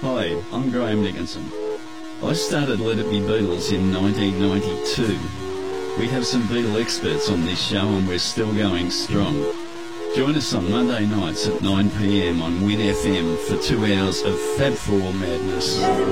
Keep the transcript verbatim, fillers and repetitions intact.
Hi, I'm Graham Dickinson. I started Let It Be Beatles in nineteen ninety-two. We have some Beatle experts on this show and we're still going strong. Join us on Monday nights at nine p m on Win F M for two hours of Fab Four madness.